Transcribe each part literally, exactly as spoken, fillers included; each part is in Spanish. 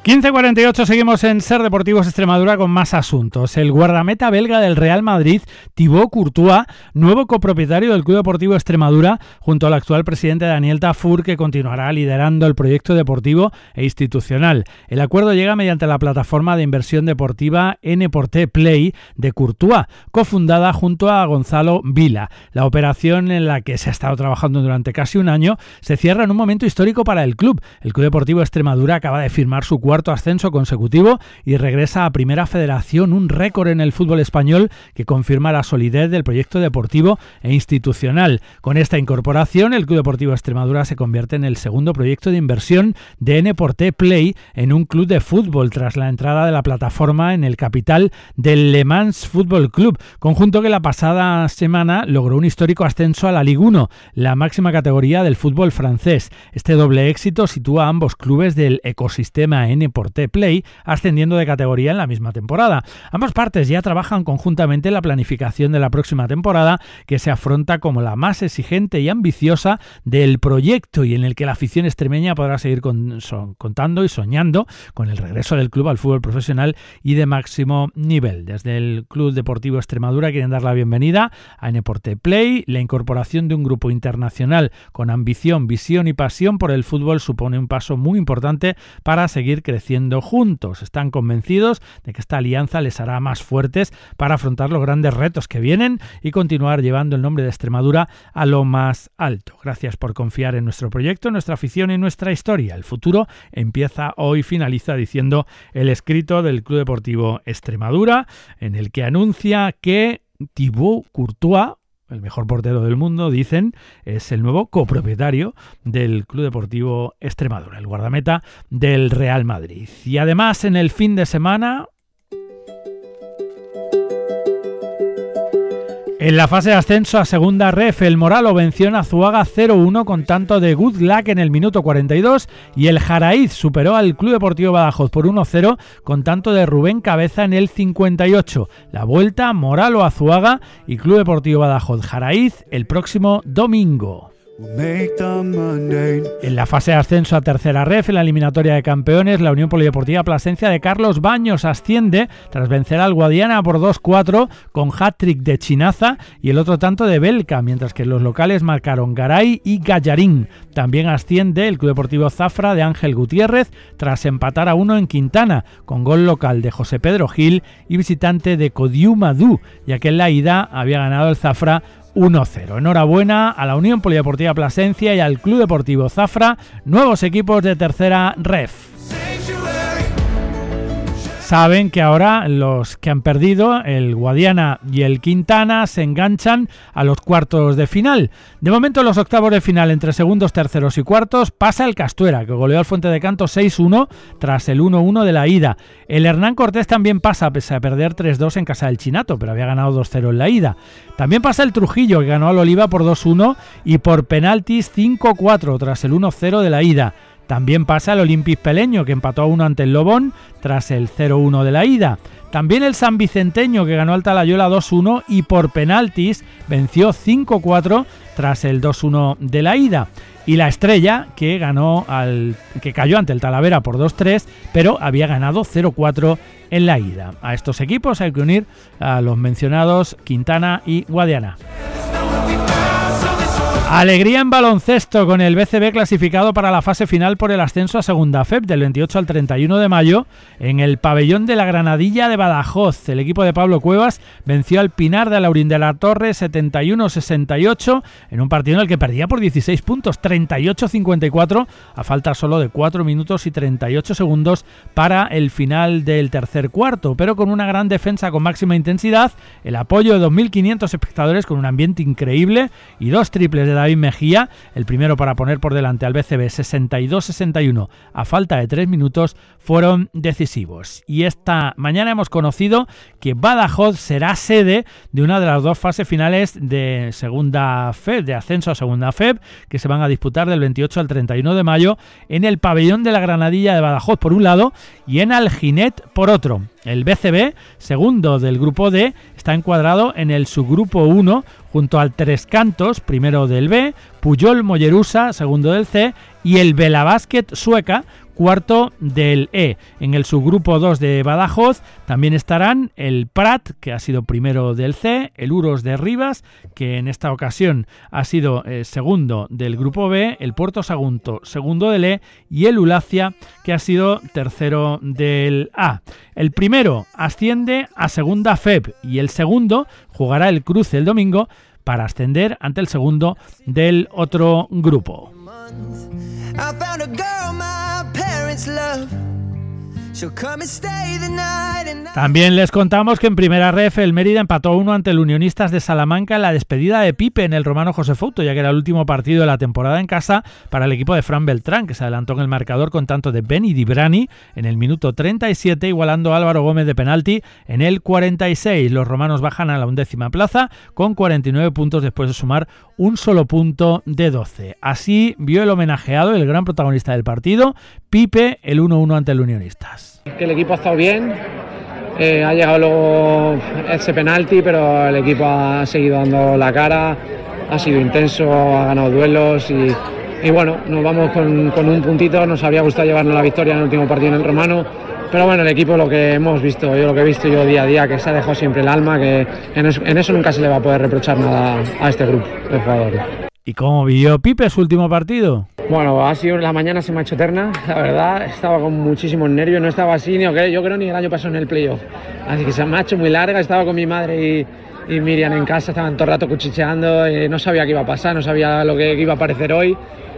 quince cuarenta y ocho, seguimos en Ser Deportivos Extremadura con más asuntos. El guardameta belga del Real Madrid, Thibaut Courtois, nuevo copropietario del Club Deportivo Extremadura, junto al actual presidente Daniel Tafur, que continuará liderando el proyecto deportivo e institucional. El acuerdo llega mediante la plataforma de inversión deportiva N por T Play de Courtois, cofundada junto a Gonzalo Vila. La operación, en la que se ha estado trabajando durante casi un año, se cierra en un momento histórico para el club. El Club Deportivo Extremadura acaba de firmar su cuarto ascenso consecutivo y regresa a Primera Federación, un récord en el fútbol español que confirma la solidez del proyecto deportivo e institucional. Con esta incorporación, el Club Deportivo Extremadura se convierte en el segundo proyecto de inversión de N por T Play en un club de fútbol, tras la entrada de la plataforma en el capital del Le Mans Fútbol Club, conjunto que la pasada semana logró un histórico ascenso a la Ligue uno, la máxima categoría del fútbol francés. Este doble éxito sitúa a ambos clubes del ecosistema N por T Play ascendiendo de categoría en la misma temporada. Ambas partes ya trabajan conjuntamente en la planificación de la próxima temporada, que se afronta como la más exigente y ambiciosa del proyecto, y en el que la afición extremeña podrá seguir con, son, contando y soñando con el regreso del club al fútbol profesional y de máximo nivel. Desde el Club Deportivo Extremadura quieren dar la bienvenida a N por T Play. La incorporación de un grupo internacional con ambición, visión y pasión por el fútbol supone un paso muy importante para seguir creciendo juntos. Están convencidos de que esta alianza les hará más fuertes para afrontar los grandes retos que vienen y continuar llevando el nombre de Extremadura a lo más alto. Gracias por confiar en nuestro proyecto, nuestra afición y nuestra historia. El futuro empieza hoy, finaliza diciendo el escrito del Club Deportivo Extremadura, en el que anuncia que Thibaut Courtois, el mejor portero del mundo, dicen, es el nuevo copropietario del Club Deportivo Extremadura, el guardameta del Real Madrid. Y además, en el fin de semana, en la fase de ascenso a Segunda Ref, el Moralo venció en Azuaga cero uno con tanto de Good Luck en el minuto cuarenta y dos, y el Jaraíz superó al Club Deportivo Badajoz por uno cero con tanto de Rubén Cabeza en el cincuenta y ocho. La vuelta, Moralo Azuaga y Club Deportivo Badajoz Jaraíz el próximo domingo. En la fase de ascenso a Tercera Ref, en la eliminatoria de campeones, la Unión Polideportiva Plasencia de Carlos Baños asciende tras vencer al Guadiana por dos cuatro con hat-trick de Chinaza y el otro tanto de Belka, mientras que los locales marcaron Garay y Gallarín. También asciende el Club Deportivo Zafra de Ángel Gutiérrez tras empatar a uno en Quintana, con gol local de José Pedro Gil y visitante de Codiu Madú, ya que en la ida había ganado el Zafra uno cero. Enhorabuena a la Unión Polideportiva Plasencia y al Club Deportivo Zafra, nuevos equipos de Tercera Ref. Saben que ahora los que han perdido, el Guadiana y el Quintana, se enganchan a los cuartos de final. De momento, los octavos de final entre segundos, terceros y cuartos pasa el Castuera, que goleó al Fuente de Canto seis uno tras el uno uno de la ida. El Hernán Cortés también pasa, pese a perder tres dos en casa del Chinato, pero había ganado dos cero en la ida. También pasa el Trujillo, que ganó al Oliva por dos uno y por penaltis cinco cuatro tras el uno cero de la ida. También pasa el Olympique Peleño, que empató a uno ante el Lobón tras el cero uno de la ida. También el San Vicenteño, que ganó al Talayola dos uno y por penaltis venció cinco cuatro tras el dos uno de la ida. Y la Estrella, que ganó al que cayó ante el Talavera por dos tres, pero había ganado cero cuatro en la ida. A estos equipos hay que unir a los mencionados Quintana y Guadiana. Alegría en baloncesto, con el B C B clasificado para la fase final por el ascenso a Segunda F E P del veintiocho al treinta y uno de mayo en el pabellón de la Granadilla de Badajoz. El equipo de Pablo Cuevas venció al Pinar de Laurín de la Torre setenta y uno sesenta y ocho en un partido en el que perdía por dieciséis puntos, treinta y ocho cincuenta y cuatro, a falta solo de cuatro minutos y treinta y ocho segundos para el final del tercer cuarto, pero con una gran defensa con máxima intensidad, el apoyo de dos mil quinientos espectadores con un ambiente increíble y dos triples de David Mejía, el primero para poner por delante al B C B sesenta y dos sesenta y uno a falta de tres minutos, fueron decisivos. Y esta mañana hemos conocido que Badajoz será sede de una de las dos fases finales de Segunda F E P, de ascenso a Segunda F E P, que se van a disputar del veintiocho al treinta y uno de mayo en el pabellón de la Granadilla de Badajoz por un lado y en Alginet por otro. El B C B, segundo del grupo D, está encuadrado en el subgrupo uno junto al Tres Cantos, primero del B, Puyol Mollerusa, segundo del C, y el Vela Basket Sueca, cuarto del E. En el subgrupo dos de Badajoz también estarán el Prat, que ha sido primero del C, el Uros de Rivas, que en esta ocasión ha sido eh, segundo del grupo B, el Puerto Sagunto, segundo del E, y el Ulacia, que ha sido tercero del A. El primero asciende a segunda F E B y el segundo jugará el cruce el domingo para ascender ante el segundo del otro grupo. I found a girl my parents love. She'll come and stay the night and También les contamos que en primera ref el Mérida empató uno ante el Unionistas de Salamanca en la despedida de Pipe en el Romano José Fouto, ya que era el último partido de la temporada en casa para el equipo de Fran Beltrán, que se adelantó en el marcador con tanto de Benny Dibrani en el minuto treinta y siete, igualando a Álvaro Gómez de penalti en el cuarenta y seis. Los romanos bajan a la undécima plaza con cuarenta y nueve puntos después de sumar un solo punto de doce. Así vio el homenajeado, el gran protagonista del partido, Pipe, el uno uno ante el Unionistas. Que el equipo ha estado bien, eh, ha llegado luego ese penalti, pero el equipo ha seguido dando la cara, ha sido intenso, ha ganado duelos y, y bueno, nos vamos con, con un puntito. Nos habría gustado llevarnos la victoria en el último partido en el Romano, pero bueno, el equipo, lo que hemos visto, yo lo que he visto yo día a día, que se ha dejado siempre el alma, que en eso, en eso nunca se le va a poder reprochar nada a este grupo de jugadores. ¿Y cómo vivió Pipe su último partido? Bueno, ha sido, la mañana se me ha hecho eterna, la verdad, estaba con muchísimos nervios, no estaba así, ni, yo creo ni el año pasado en el playoff, así que se me ha hecho muy larga. Estaba con mi madre y, y Miriam en casa, estaban todo el rato cuchicheando, y no sabía qué iba a pasar, no sabía lo que iba a aparecer hoy,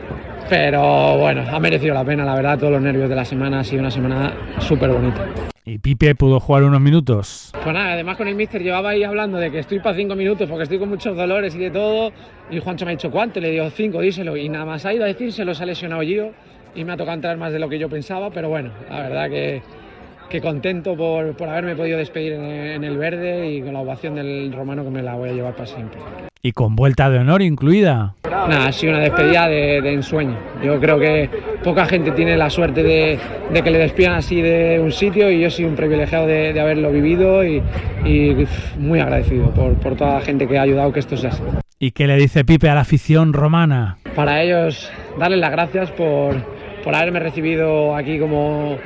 pero bueno, ha merecido la pena, la verdad, todos los nervios de la semana, ha sido una semana súper bonita. ¿Y Pipe pudo jugar unos minutos? Pues nada, además con el míster llevaba ahí hablando de que estoy para cinco minutos porque estoy con muchos dolores y de todo, y Juancho me ha dicho ¿cuánto? Le digo cinco, díselo, y nada más ha ido a decírselo, se ha lesionado Gio y me ha tocado entrar más de lo que yo pensaba, pero bueno, la verdad que, que contento por, por haberme podido despedir en, en el verde y con la ovación del Romano, que me la voy a llevar para siempre. Y con vuelta de honor incluida. Nada, ha sido una despedida de, de ensueño. Yo creo que poca gente tiene la suerte de, de que le despidan así de un sitio, y yo soy un privilegiado de, de haberlo vivido y, y muy agradecido por, por toda la gente que ha ayudado que esto sea así. ¿Y qué le dice Pipe a la afición romana? Para ellos, darles las gracias por, por haberme recibido aquí como,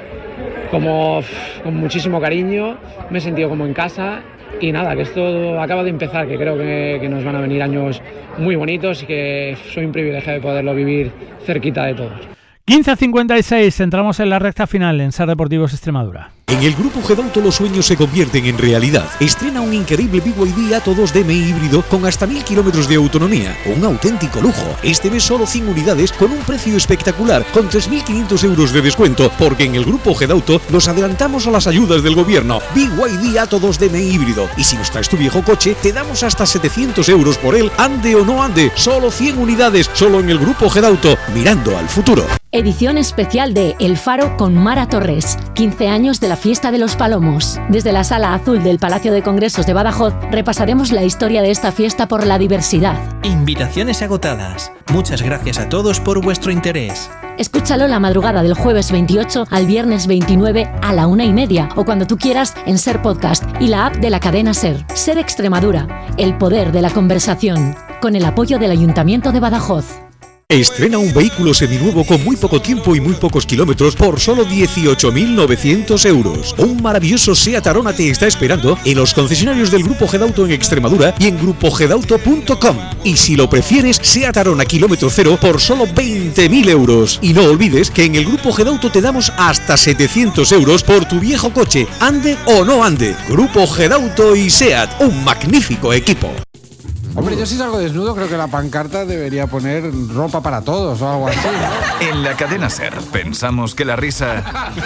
como con muchísimo cariño. Me he sentido como en casa. Y nada, que esto acaba de empezar, que creo que, que nos van a venir años muy bonitos y que soy un privilegio de poderlo vivir cerquita de todos. quince a cincuenta y seis, entramos en la recta final en Ser Deportivos Extremadura. En el Grupo Gedauto los sueños se convierten en realidad. Estrena un increíble B Y D Atto dos D M I híbrido con hasta mil kilómetros de autonomía. Un auténtico lujo. Este mes solo cien unidades con un precio espectacular, con tres mil quinientos euros de descuento, porque en el Grupo Gedauto nos adelantamos a las ayudas del gobierno. B Y D Atto dos D M I híbrido. Y si nos traes tu viejo coche, te damos hasta setecientos euros por él, ande o no ande. Solo cien unidades, solo en el Grupo Gedauto, mirando al futuro. Edición especial de El Faro con Mara Torres. quince años de la Fiesta de los Palomos. Desde la Sala Azul del Palacio de Congresos de Badajoz repasaremos la historia de esta fiesta por la diversidad. Invitaciones agotadas. Muchas gracias a todos por vuestro interés. Escúchalo la madrugada del jueves veintiocho al viernes veintinueve a la una y media, o cuando tú quieras en Ser Podcast y la app de la cadena Ser. Ser Extremadura, el poder de la conversación. Con el apoyo del Ayuntamiento de Badajoz. Estrena un vehículo seminuevo con muy poco tiempo y muy pocos kilómetros por solo dieciocho mil novecientos euros. Un maravilloso Seat Arona te está esperando en los concesionarios del Grupo Gedauto en Extremadura y en grupo gedauto punto com. Y si lo prefieres, Seat Arona kilómetro cero por solo veinte mil euros. Y no olvides que en el Grupo Gedauto te damos hasta setecientos euros por tu viejo coche, ande o no ande. Grupo Gedauto y Seat, un magnífico equipo. Hombre, yo si salgo desnudo creo que la pancarta debería poner ropa para todos o algo así, ¿no? En la cadena Ser pensamos que la risa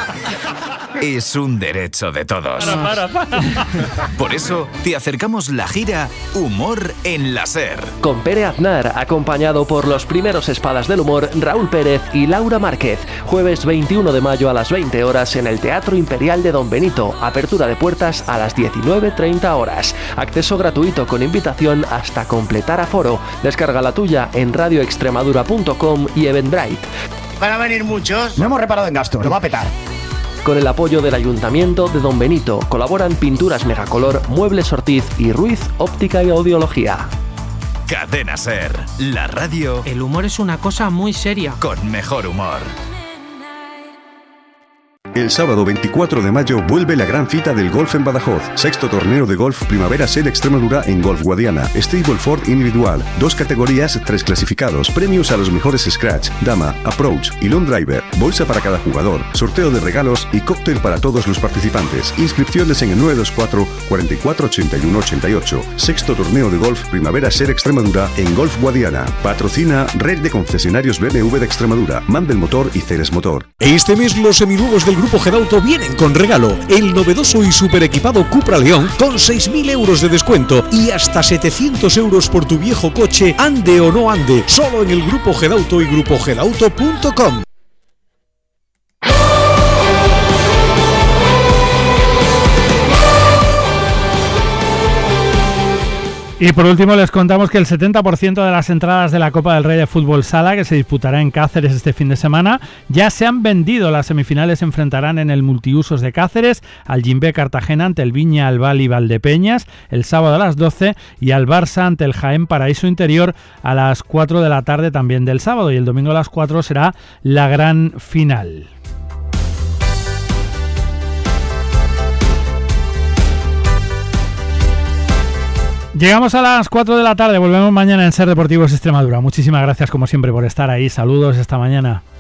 es un derecho de todos. Para, para, para. Por eso te acercamos la gira Humor en la Ser. Con Pere Aznar, acompañado por los primeros espadas del humor Raúl Pérez y Laura Márquez. Jueves veintiuno de mayo a las veinte horas en el Teatro Imperial de Don Benito. Apertura de puertas a las diecinueve treinta horas. Acceso gratuito con invitación hasta completar aforo. Descarga la tuya en radio extremadura punto com y Eventbrite. Van a venir muchos. No hemos reparado en gastos, lo va a petar. Con el apoyo del Ayuntamiento de Don Benito colaboran Pinturas Megacolor, Muebles Ortiz y Ruiz Óptica y Audiología. Cadena Ser, la radio. El humor es una cosa muy seria. Con mejor humor. El sábado veinticuatro de mayo vuelve la gran cita del golf en Badajoz. Sexto torneo de golf Primavera Ser Extremadura en Golf Guadiana. Stableford individual. Dos categorías, tres clasificados. Premios a los mejores scratch, dama, approach y long driver. Bolsa para cada jugador. Sorteo de regalos y cóctel para todos los participantes. Inscripciones en el nueve dos cuatro, cuatro cuatro, ocho uno ocho ocho. Sexto torneo de golf Primavera Ser Extremadura en Golf Guadiana. Patrocina Red de Concesionarios B M W de Extremadura. Mandel Motor y Ceres Motor. Este mes los seminuevos del Grupo Gedauto vienen con regalo. El novedoso y super equipado Cupra León con seis mil euros de descuento y hasta setecientos euros por tu viejo coche, ande o no ande. Solo en el Grupo Gedauto y grupo gedauto punto com. Y por último les contamos que el setenta por ciento de las entradas de la Copa del Rey de Fútbol Sala, que se disputará en Cáceres este fin de semana, ya se han vendido. Las semifinales se enfrentarán en el Multiusos de Cáceres, al Jimbe Cartagena ante el Viña Albal Valdepeñas el sábado a las doce y al Barça ante el Jaén Paraíso Interior a las cuatro de la tarde también del sábado, y el domingo a las cuatro será la gran final. Llegamos a las cuatro de la tarde, volvemos mañana en Ser Deportivos Extremadura. Muchísimas gracias como siempre por estar ahí, saludos esta mañana.